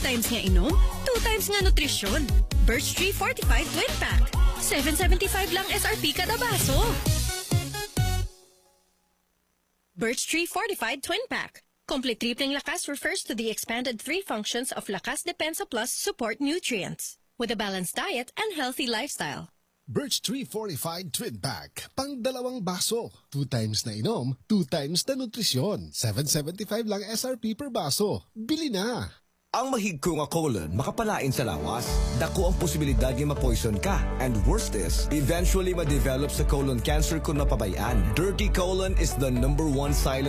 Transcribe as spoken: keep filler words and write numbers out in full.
times nga inom, two times nga nutrisyon. Birch Tree Fortified Twin Pack. seven seventy-five lang S R P kada baso. Birch Tree Fortified Twin Pack. Complete tripling lakas refers to the expanded three functions of Lakas Depensa Plus support nutrients with a balanced diet and healthy lifestyle. Birch Tree Fortified Twin Pack. Pang dalawang baso. Two times na inom, two times na nutrisyon. seven seventy-five lang S R P per baso. Bili na! Ang mahigko nga colon makapalain sa lawas. Dako ang posibilidad nga ma-poison ka. And worst is, eventually ma-develop sa colon cancer kung napabayaan. Dirty colon is the number one silent